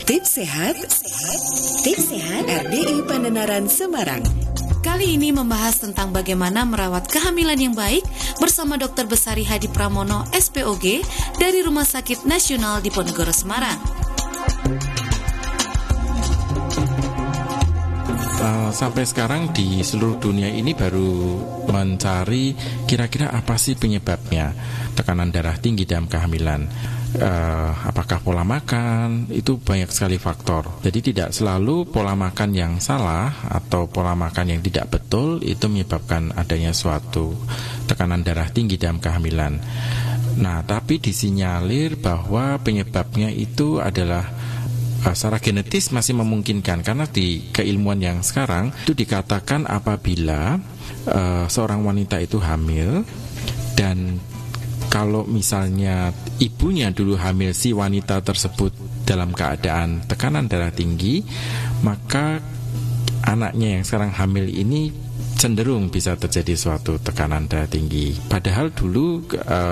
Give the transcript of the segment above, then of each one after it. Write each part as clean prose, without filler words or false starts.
Tips sehat RDI Pandenaran Semarang. Kali ini membahas tentang bagaimana merawat kehamilan yang baik bersama Dr. Besari Hadi Pramono, SPOG, dari Rumah Sakit Nasional Diponegoro, Semarang. Sampai sekarang di seluruh dunia ini baru mencari kira-kira apa sih penyebabnya tekanan darah tinggi dalam kehamilan. Apakah pola makan? Itu banyak sekali faktor. Jadi tidak selalu pola makan yang salah atau pola makan yang tidak betul itu menyebabkan adanya suatu tekanan darah tinggi dalam kehamilan. Nah, tapi disinyalir bahwa penyebabnya itu adalah secara genetis masih memungkinkan, karena di keilmuan yang sekarang itu dikatakan apabila seorang wanita itu hamil dan kalau misalnya ibunya dulu hamil, si wanita tersebut dalam keadaan tekanan darah tinggi, maka anaknya yang sekarang hamil ini cenderung bisa terjadi suatu tekanan darah tinggi. Padahal dulu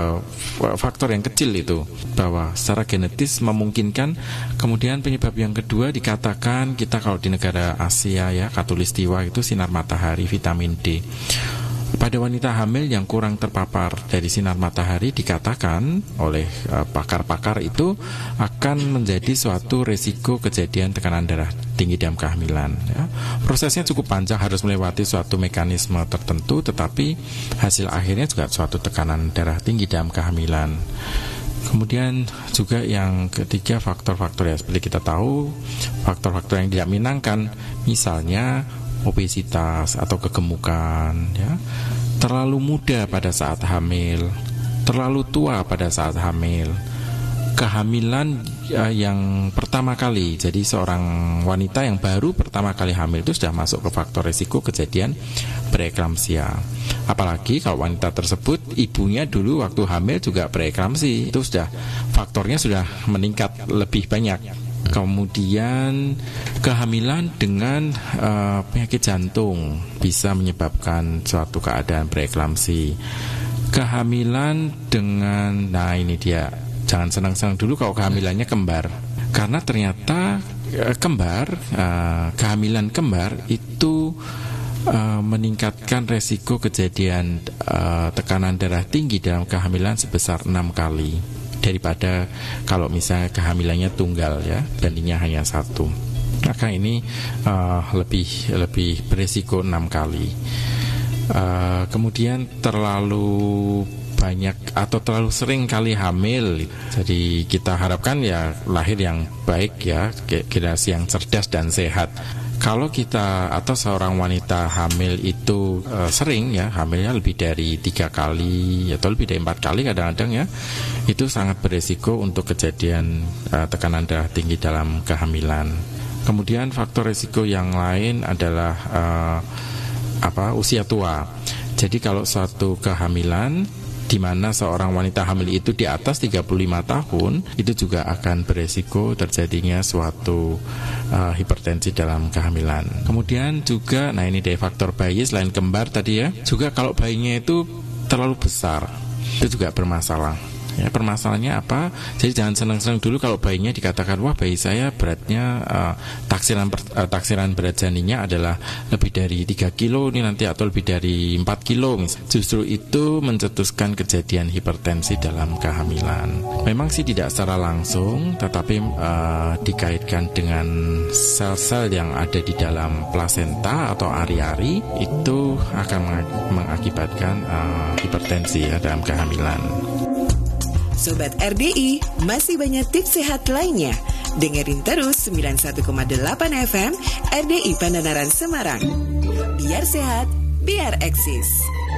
faktor yang kecil itu, bahwa secara genetis memungkinkan. Kemudian penyebab yang kedua dikatakan kita kalau di negara Asia ya, khatulistiwa itu sinar matahari, vitamin D. Pada wanita hamil yang kurang terpapar dari sinar matahari dikatakan oleh pakar-pakar itu akan menjadi suatu resiko kejadian tekanan darah tinggi dalam kehamilan ya. Prosesnya cukup panjang, harus melewati suatu mekanisme tertentu, tetapi hasil akhirnya juga suatu tekanan darah tinggi dalam kehamilan. Kemudian juga yang ketiga faktor-faktor ya, seperti kita tahu faktor-faktor yang tidak menyenangkan, misalnya obesitas atau kegemukan ya, terlalu muda pada saat hamil, terlalu tua pada saat hamil, kehamilan yang pertama kali. Jadi seorang wanita yang baru pertama kali hamil itu sudah masuk ke faktor risiko kejadian preeklamsia. Apalagi kalau wanita tersebut ibunya dulu waktu hamil juga preeklamsi, itu sudah faktornya sudah meningkat lebih banyak. Kemudian kehamilan dengan penyakit jantung bisa menyebabkan suatu keadaan preeklamsi. Kehamilan dengan, nah ini dia, jangan senang-senang dulu kalau kehamilannya kembar, karena ternyata kehamilan kembar itu meningkatkan resiko kejadian tekanan darah tinggi dalam kehamilan sebesar 6 kali daripada kalau misalnya kehamilannya tunggal ya, bandingnya hanya 1. Maka ini lebih beresiko 6 kali. Kemudian terlalu banyak atau terlalu sering kali hamil. Jadi kita harapkan ya lahir yang baik ya, generasi yang cerdas dan sehat. Kalau kita atau seorang wanita hamil itu sering ya, hamilnya lebih dari 3 kali atau lebih dari 4 kali kadang-kadang ya, itu sangat beresiko untuk kejadian tekanan darah tinggi dalam kehamilan. Kemudian faktor resiko yang lain adalah usia tua. Jadi kalau suatu kehamilan di mana seorang wanita hamil itu di atas 35 tahun, itu juga akan beresiko terjadinya suatu hipertensi dalam kehamilan. Kemudian juga, nah ini dari faktor bayi selain kembar tadi ya, juga kalau bayinya itu terlalu besar, itu juga bermasalah. Ya, permasalahannya apa? Jadi jangan senang-senang dulu kalau bayinya dikatakan wah bayi saya beratnya taksiran berat janinnya adalah lebih dari 3 kilo ini nanti, atau lebih dari 4 kilo misalnya. Justru itu mencetuskan kejadian hipertensi dalam kehamilan. Memang sih tidak secara langsung, tetapi dikaitkan dengan sel-sel yang ada di dalam plasenta atau ari-ari, itu akan mengakibatkan hipertensi ya, dalam kehamilan. Sobat RDI, masih banyak tips sehat lainnya. Dengerin terus 91,8 FM RDI Pandenaran Semarang. Biar sehat, biar eksis.